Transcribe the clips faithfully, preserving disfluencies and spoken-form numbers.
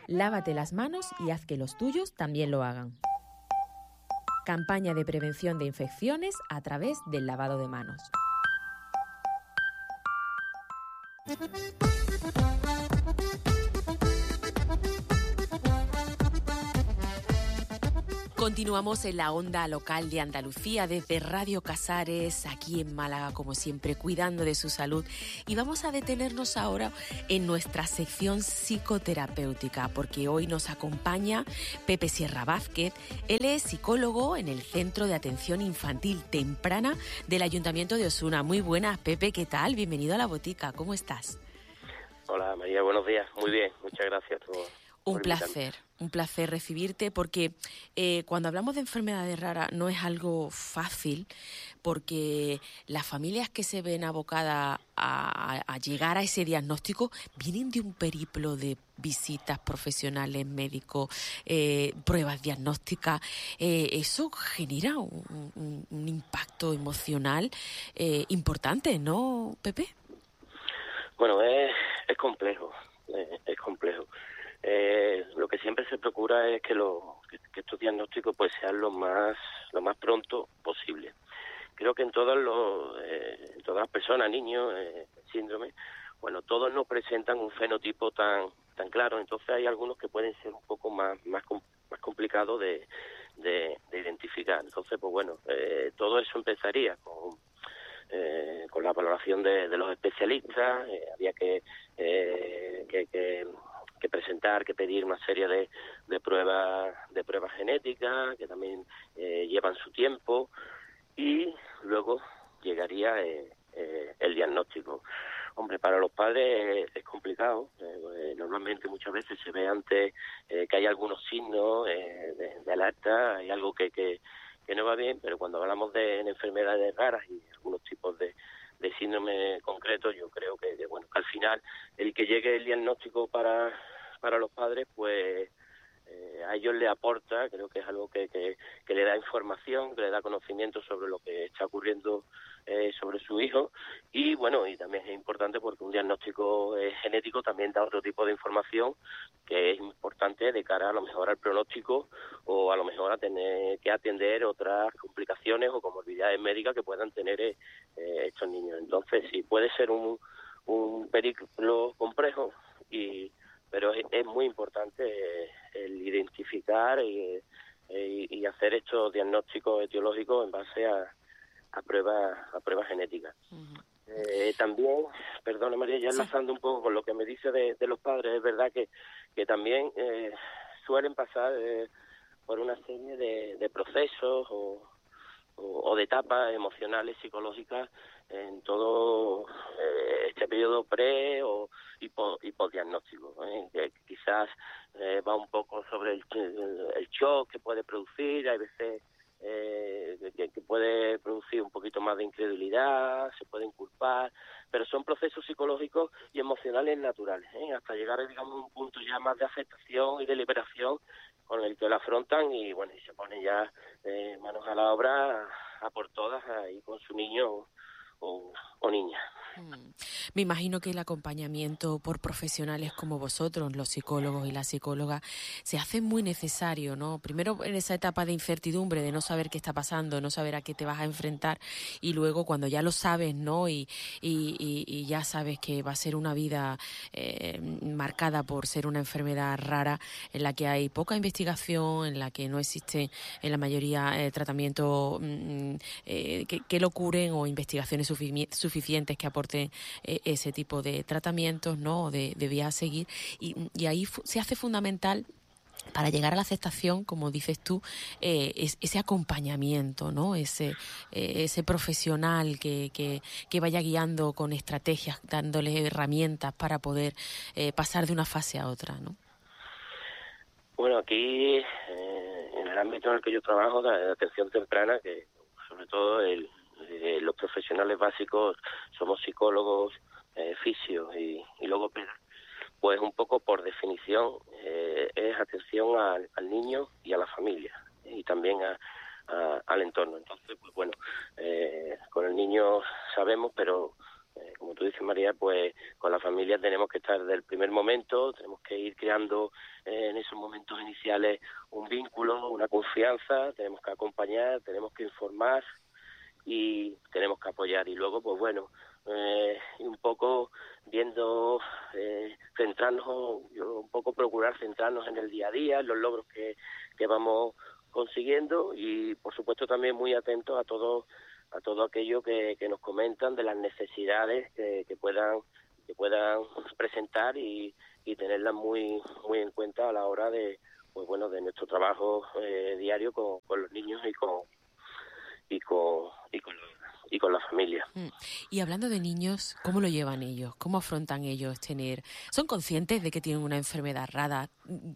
Lávate las manos y haz que los tuyos también lo hagan. Campaña de prevención de infecciones a través del lavado de manos. Continuamos en la onda local de Andalucía desde Radio Casares, aquí en Málaga, como siempre, cuidando de su salud. Y vamos a detenernos ahora en nuestra sección psicoterapéutica, porque hoy nos acompaña Pepe Sierra Vázquez. Él es psicólogo en el Centro de Atención Infantil Temprana del Ayuntamiento de Osuna. Muy buenas, Pepe, ¿qué tal? Bienvenido a La Botica, ¿cómo estás? Hola, María, buenos días. Muy bien, muchas gracias por... Un placer, un placer recibirte, porque eh, cuando hablamos de enfermedades raras no es algo fácil, porque las familias que se ven abocadas a, a llegar a ese diagnóstico vienen de un periplo de visitas profesionales, médicos, eh, pruebas diagnósticas. Eh, eso genera un, un, un impacto emocional eh, importante, ¿no, Pepe? Bueno, es, es complejo, es, es complejo. Eh, lo que siempre se procura es que, lo, que, que estos diagnósticos pues sean lo más lo más pronto posible. Creo que en todos los eh, en todas las personas, niños, eh, síndrome, bueno, todos no presentan un fenotipo tan tan claro. Entonces hay algunos que pueden ser un poco más más más complicados de, de, de identificar. Entonces, pues bueno, eh, todo eso empezaría con eh, con la valoración de, de los especialistas. Eh, había que, eh, que, que que presentar, que pedir una serie de, de pruebas de pruebas genéticas que también eh, llevan su tiempo, y luego llegaría eh, eh, el diagnóstico. Hombre, para los padres es, es complicado. Eh, normalmente muchas veces se ve antes eh, que hay algunos signos eh, de, de alerta, hay algo que, que, que no va bien, pero cuando hablamos de enfermedades raras y algunos tipos de de síndrome concreto, yo creo que, que bueno, que al final el que llegue el diagnóstico para para los padres, pues eh, a ellos le aporta, creo que es algo que, que, que le da información, que le da conocimiento sobre lo que está ocurriendo eh, sobre su hijo. Y bueno, y también es importante porque un diagnóstico eh, genético también da otro tipo de información que es importante de cara a lo mejor al pronóstico, o a lo mejor a tener que atender otras complicaciones o comorbilidades médicas que puedan tener eh, estos niños. Entonces sí, puede ser un, un periplo complejo, y pero es, es muy importante eh, el identificar y, eh, y hacer estos diagnósticos etiológicos en base a, a pruebas a pruebas genéticas. Uh-huh. Eh, también, perdona María, ya enlazando un poco con lo que me dice de, de los padres, es verdad que, que también eh, suelen pasar eh, por una serie de, de procesos o, o, o de etapas emocionales, psicológicas, en todo eh, este periodo pre o y, po, y posdiagnóstico, ¿eh? Que quizás eh, va un poco sobre el, el, el shock que puede producir. Hay veces eh, que, que puede producir un poquito más de incredulidad, se pueden culpar, pero son procesos psicológicos y emocionales naturales, ¿eh? Hasta llegar, digamos, a un punto ya más de aceptación y de liberación, con el que lo afrontan y bueno, y se ponen ya eh, manos a la obra a, a por todas, ahí con su niño o, o niña. Hmm. Me imagino que el acompañamiento por profesionales como vosotros, los psicólogos y las psicólogas, se hace muy necesario, ¿no? Primero en esa etapa de incertidumbre, de no saber qué está pasando, no saber a qué te vas a enfrentar, y luego cuando ya lo sabes, ¿no? Y, y, y, y ya sabes que va a ser una vida eh, marcada por ser una enfermedad rara, en la que hay poca investigación, en la que no existe en la mayoría eh, tratamientos mm, eh, que, que lo curen, o investigaciones sufici- suficientes que aporten eh, ese tipo de tratamientos, ¿no? De, de vías a seguir, y, y ahí fu- se hace fundamental, para llegar a la aceptación, como dices tú, eh, es, ese acompañamiento, ¿no? Ese eh, ese profesional que, que, que vaya guiando con estrategias, dándole herramientas para poder eh, pasar de una fase a otra, ¿no? Bueno, aquí eh, en el ámbito en el que yo trabajo, de atención temprana, que sobre todo el, eh, los profesionales básicos somos psicólogos, eh, fisios y, y logopedas, pues un poco por definición eh, es atención al, al niño y a la familia, y también a, a, al entorno. Entonces, pues bueno, eh, con el niño sabemos, pero Eh, como tú dices, María, pues con la familia tenemos que estar desde el primer momento, tenemos que ir creando eh, en esos momentos iniciales un vínculo, una confianza, tenemos que acompañar, tenemos que informar y tenemos que apoyar. Y luego, pues bueno, eh, un poco viendo, eh, centrarnos, yo un poco procurar centrarnos en el día a día, en los logros que, que vamos consiguiendo y, por supuesto, también muy atentos a todo a todo aquello que, que nos comentan de las necesidades que, que puedan que puedan presentar y, y tenerlas muy muy en cuenta a la hora de pues bueno de nuestro trabajo eh, diario con, con los niños y con y con y con y con la familia. Mm. Y hablando de niños, ¿cómo lo llevan ellos? ¿Cómo afrontan ellos tener? ¿Son conscientes de que tienen una enfermedad rara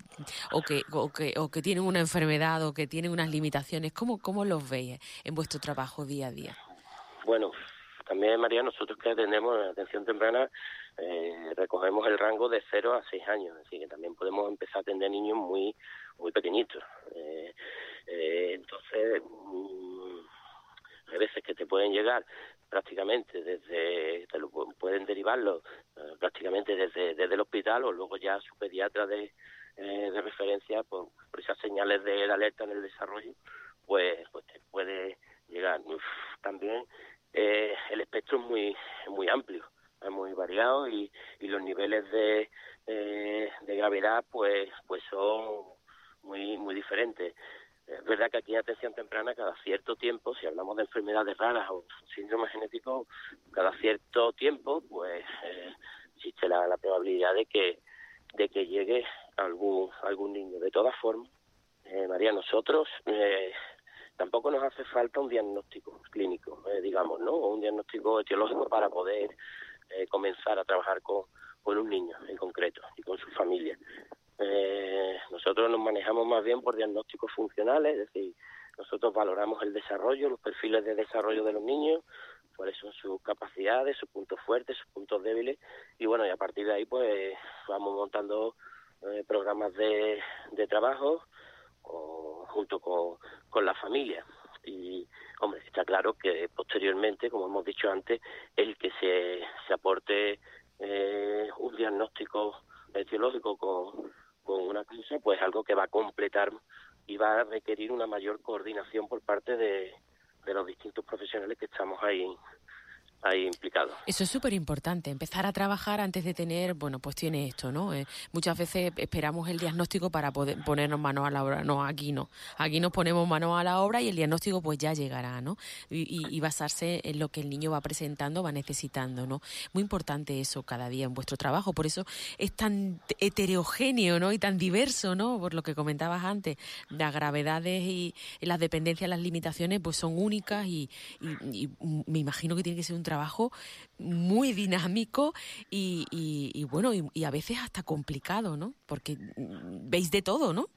o que o que o que tienen una enfermedad o que tienen unas limitaciones? ¿Cómo cómo los veis en vuestro trabajo día a día? Bueno, también, María, nosotros que atendemos en atención temprana eh, recogemos el rango de cero a seis años, así que también podemos empezar a atender niños muy muy pequeñitos. Eh, eh, entonces, mmm, hay veces que te pueden llegar prácticamente desde, te lo pueden derivarlo eh, prácticamente desde, desde el hospital o luego ya su pediatra de, eh, de referencia por, por esas señales de, de alerta en el desarrollo, pues, pues te puede llegar. Uf, también eh, el espectro es muy, muy amplio, es muy variado y, y los niveles de, eh, de gravedad pues, pues son muy, muy diferentes. Es verdad que aquí en atención temprana cada cierto tiempo, si hablamos de enfermedades raras o síndromes genéticos, cada cierto tiempo pues eh, existe la, la probabilidad de que de que llegue algún algún niño. De todas formas, eh, María, nosotros eh, tampoco nos hace falta un diagnóstico clínico, eh, digamos, ¿no? O un diagnóstico etiológico para poder eh, comenzar a trabajar con, con un niño en concreto y con su familia. Eh, nosotros nos manejamos más bien por diagnósticos funcionales, es decir, nosotros valoramos el desarrollo, los perfiles de desarrollo de los niños, cuáles son sus capacidades, sus puntos fuertes, sus puntos débiles, y bueno, y a partir de ahí pues vamos montando eh, programas de, de trabajo con, junto con, con la familia. Y, hombre, está claro que posteriormente, como hemos dicho antes, el que se, se aporte eh, un diagnóstico etiológico con con una cosa, pues algo que va a completar y va a requerir una mayor coordinación por parte de, de los distintos profesionales que estamos ahí ahí implicados. Eso es súper importante, empezar a trabajar antes de tener, bueno, pues tiene esto, ¿no? Eh, muchas veces esperamos el diagnóstico para poder ponernos manos a la obra. No, aquí no. Aquí nos ponemos manos a la obra y el diagnóstico pues ya llegará, ¿no? Y, y, y basarse en lo que el niño va presentando, va necesitando, ¿no? Muy importante eso cada día en vuestro trabajo, por eso es tan heterogéneo, ¿no? Y tan diverso, ¿no? Por lo que comentabas antes, las gravedades y las dependencias, las limitaciones, pues son únicas y, y, y me imagino que tiene que ser un trabajo muy dinámico y, y, y bueno, y, y a veces hasta complicado, ¿no? Porque veis de todo, ¿no?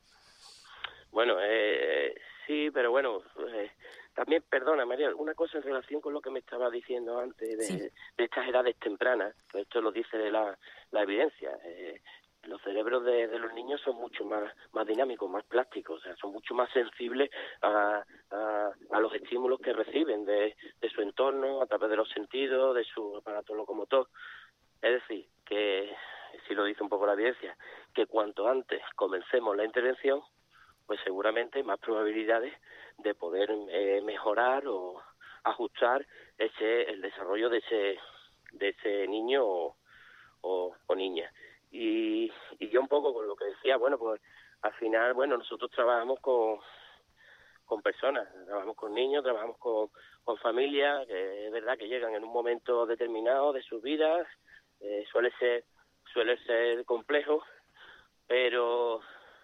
Bueno, eh, sí, pero bueno, eh, también, perdona, María, una cosa en relación con lo que me estaba diciendo antes de, Sí. de estas edades tempranas, que esto lo dice la, la evidencia. Eh, los cerebros de, de los niños son mucho más más dinámicos, más plásticos, o sea, son mucho más sensibles a, a, a los estímulos que reciben de, de su entorno, a través de los sentidos, de su aparato locomotor. Es decir, que, si lo dice un poco la evidencia, que cuanto antes comencemos la intervención, pues seguramente hay más probabilidades de poder eh, mejorar o ajustar ese el desarrollo de ese de ese niño o, o, o niña. Y, y yo un poco con lo que decía, bueno, pues al final, bueno, nosotros trabajamos con, con personas, trabajamos con niños, trabajamos con, con familias, que es verdad que llegan en un momento determinado de sus vidas, eh, suele ser suele ser complejo, pero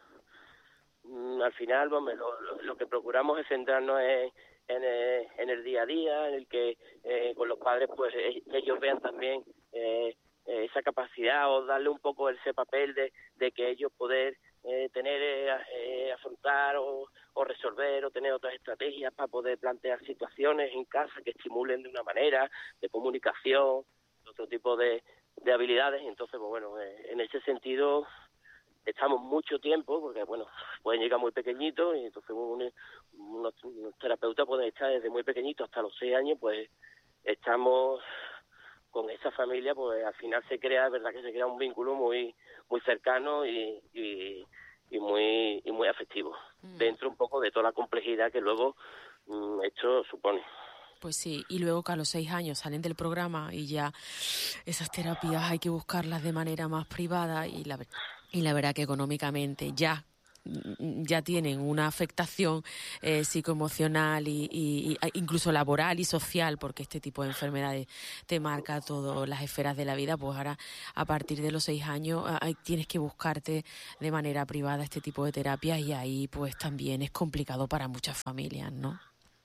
mmm, al final, bueno, lo, lo, lo que procuramos es centrarnos en, en, el, en el día a día, en el que eh, con los padres pues ellos vean también eh, esa capacidad o darle un poco ese papel de, de que ellos poder eh, tener, eh, afrontar o, o resolver o tener otras estrategias para poder plantear situaciones en casa que estimulen de una manera, de comunicación, otro tipo de, de habilidades. Entonces, pues bueno, eh, en ese sentido estamos mucho tiempo, porque bueno, pueden llegar muy pequeñitos y entonces un, unos, unos terapeutas pueden estar desde muy pequeñitos hasta los seis años, pues estamos con esa familia, pues al final se crea, es verdad que se crea un vínculo muy muy cercano y, y, y muy y muy afectivo, mm. dentro un poco de toda la complejidad que luego mm, esto supone. Pues sí, y luego que a los seis años salen del programa y ya esas terapias hay que buscarlas de manera más privada y la, y la verdad que económicamente ya ya tienen una afectación eh, psicoemocional y, y, y incluso laboral y social, porque este tipo de enfermedades te marca todas las esferas de la vida, pues ahora a partir de los seis años hay, tienes que buscarte de manera privada este tipo de terapias y ahí pues también es complicado para muchas familias, ¿no?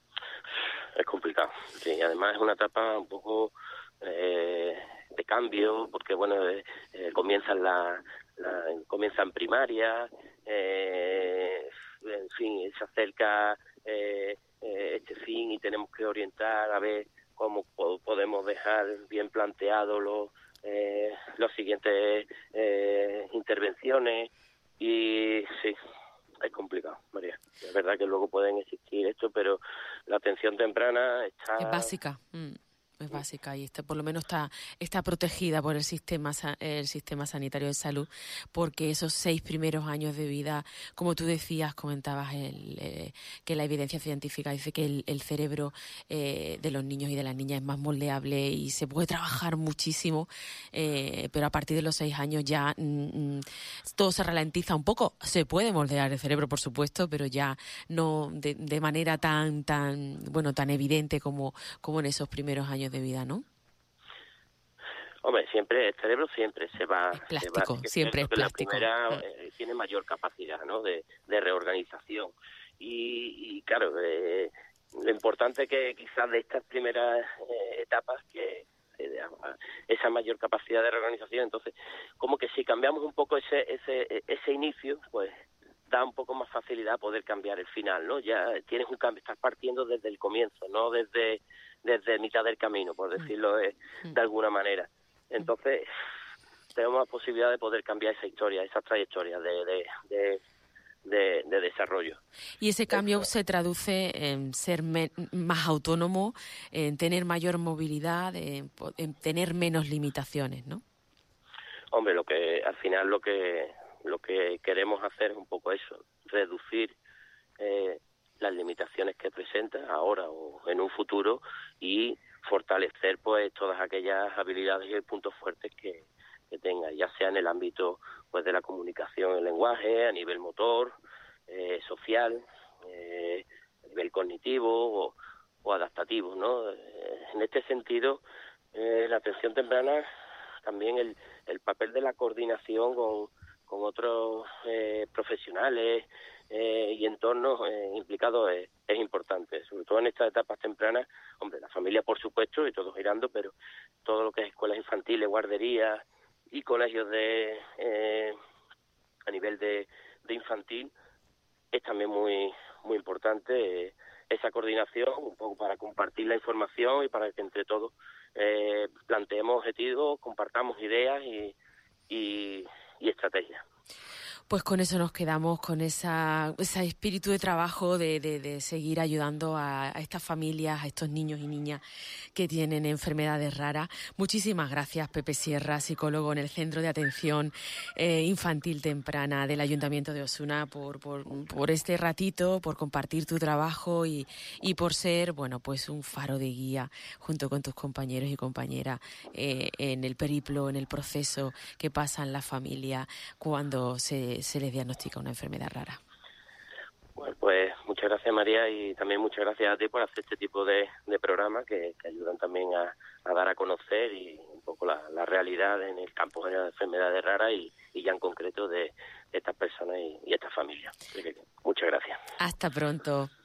Es complicado, sí, además es una etapa un poco eh, de cambio, porque bueno, eh, eh, comienzan la, la comienzan primaria, eh, en fin, se acerca eh, eh, este fin y tenemos que orientar a ver cómo po- podemos dejar bien planteados los eh, los siguientes eh, intervenciones y sí. Es complicado, María. Es verdad que luego pueden existir esto, pero la atención temprana está... Es básica, mm, es básica y está, por lo menos está está protegida por el sistema el sistema sanitario de salud, porque esos seis primeros años de vida, como tú decías, comentabas el, eh, que la evidencia científica dice que el, el cerebro eh, de los niños y de las niñas es más moldeable y se puede trabajar muchísimo, eh, pero a partir de los seis años ya mm, todo se ralentiza un poco. Se puede moldear el cerebro, por supuesto, pero ya no de, de manera tan tan bueno tan evidente como como en esos primeros años de vida, ¿no? Hombre, siempre, el cerebro siempre se va... Es plástico, se va, siempre es que plástico. La primera eh, tiene mayor capacidad, ¿no?, de, de reorganización. Y, y claro, eh, lo importante que quizás de estas primeras eh, etapas, que eh, esa mayor capacidad de reorganización, entonces, como que si cambiamos un poco ese ese ese inicio, pues da un poco más facilidad a poder cambiar el final, ¿no? Ya tienes un cambio, estás partiendo desde el comienzo, no desde desde mitad del camino, por decirlo de, de alguna manera. Entonces, tenemos la posibilidad de poder cambiar esa historia, esa trayectoria de, de, de, de, de desarrollo. Y ese cambio Eso. se traduce en ser me- más autónomo, en tener mayor movilidad, en, en tener menos limitaciones, ¿no? Hombre, lo que al final lo que lo que queremos hacer es un poco eso, reducir eh, las limitaciones que presenta ahora o en un futuro y fortalecer pues todas aquellas habilidades y puntos fuertes que, que tenga, ya sea en el ámbito pues de la comunicación en lenguaje, a nivel motor, eh, social, eh, a nivel cognitivo o, o adaptativo, ¿no? Eh, en este sentido, eh, la atención temprana, también el, el papel de la coordinación con, con otros eh, profesionales eh, y entornos eh, implicados es, es importante, sobre todo en estas etapas tempranas. Hombre, la familia por supuesto y todos girando, pero todo lo que es escuelas infantiles, guarderías y colegios de eh, a nivel de, de infantil es también muy muy importante eh, esa coordinación, un poco para compartir la información y para que entre todos eh, planteemos objetivos, compartamos ideas y, y, y estrategias. Pues con eso nos quedamos, con esa, ese espíritu de trabajo de, de, de seguir ayudando a, a estas familias, a estos niños y niñas que tienen enfermedades raras. Muchísimas gracias, Pepe Sierra, psicólogo en el Centro de Atención eh, Infantil Temprana del Ayuntamiento de Osuna, por, por, por este ratito, por compartir tu trabajo y, y por ser, bueno, pues un faro de guía junto con tus compañeros y compañeras eh, en el periplo, en el proceso que pasan las familias cuando se se les diagnostica una enfermedad rara. Bueno, pues muchas gracias, María, y también muchas gracias a ti por hacer este tipo de, de programas que, que ayudan también a, a dar a conocer y un poco la, la realidad en el campo de las enfermedades raras y, y ya en concreto de, de estas personas y, y estas familias. Así que muchas gracias. Hasta pronto.